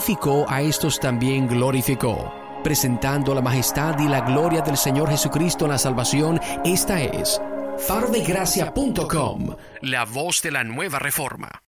glorificó, a estos también glorificó. Presentando la majestad y la gloria del Señor Jesucristo en la salvación, esta es farodegracia.com, la voz de la nueva reforma.